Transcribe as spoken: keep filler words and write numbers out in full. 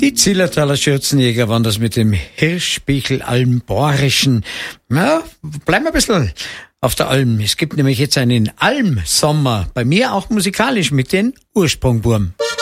Die Zillertaler Schürzenjäger waren das mit dem Hirschbichel Almborischen. Ja, bleiben wir ein bisschen auf der Alm. Es gibt nämlich jetzt einen Almsommer. Bei mir auch musikalisch mit den Ursprungwurm.